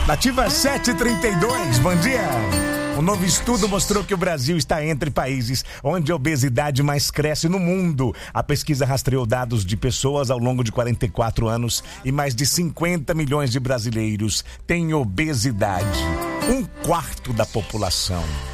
Nativa 732, bom dia. Um novo estudo mostrou que o Brasil está entre países onde a obesidade mais cresce no mundo. A pesquisa rastreou dados de pessoas ao longo de 44 anos e mais de 50 milhões de brasileiros têm obesidade. Um quarto da população.